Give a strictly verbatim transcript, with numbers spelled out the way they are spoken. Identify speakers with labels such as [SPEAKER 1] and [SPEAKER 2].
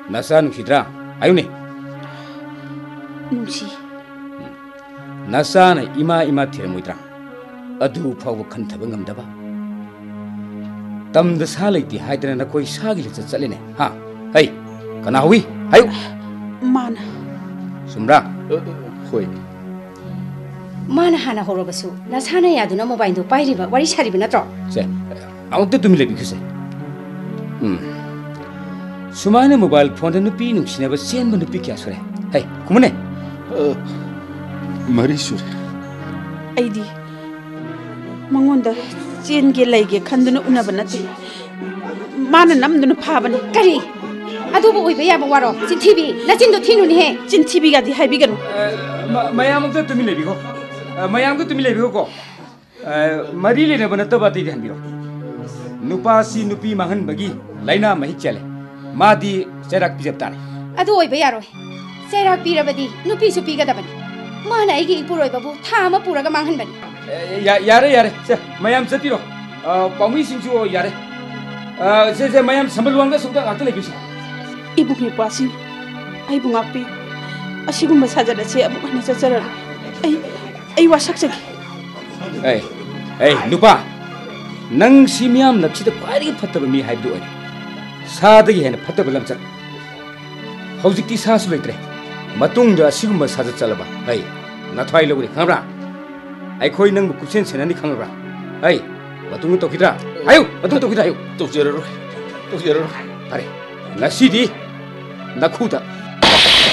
[SPEAKER 1] Nasa nungsidra, ayun eh.
[SPEAKER 2] Nungsi.
[SPEAKER 1] Nasa na ima ima tiramoidra. Adu fawo khantaba ngamdaba. Tamda salai di haidana na koi sagi le chaline. Ha. Hey, kana hui? Hayu.
[SPEAKER 2] Mana.
[SPEAKER 1] Sumra. Hoi.
[SPEAKER 2] Mana hana horobasu. Nasana yaduna mobile do pairiba wari sariba natro.
[SPEAKER 1] Se. Aute tumi le bikuse. Hmm. Sumana mobile phone da nupi nungsine ba sen ba nupi kya sure. Hey, kumune.
[SPEAKER 3] Mari sure.
[SPEAKER 2] Aidi. Mangonda chen ge lai ge khanduna unaba nati. Mana namduna phabani. Kari. Adubu oiba yaba waro. Chintibi. Nachin do thinu ni he. Chintibi ga di haibi ganu.
[SPEAKER 1] Mayam da tumi le biko. Mayam da tumi le biko ko. Mari le na banata ba ti han biro. Nupa si nupi mahan bagi laina mahi chale. Madi serak pijap tane.
[SPEAKER 2] Adu oiba yaro. Serak pirabadi nupi su piga dabani. Mana aigi ipuroi babu thama puraga manghan bani.
[SPEAKER 1] Yare yare. Se mayam satiro. Paumi singju yare. Se se mayam sambaluanga sungta akta le bisi. Ibu
[SPEAKER 2] ni pasi. Ai bungapi. Asigumba sajada se abu kana chachara. Ai ai wasak saki.
[SPEAKER 1] Hey. Hey, nupa. Nang si miyam napsida kwari phattaba mi haibdu oi. Sadagi hena phattaba lamchat. Hojikti sasu leitre. Matungda asigumba sajat chalaba. Hey, nathwai logri khamra. Ai khoi nang kupsen senani khangra. Hey, matung to khidra. Ayu, matung to khidra ayu.
[SPEAKER 3] To jeraro. To jeraro.
[SPEAKER 1] Pare. Ngasidi nakhuda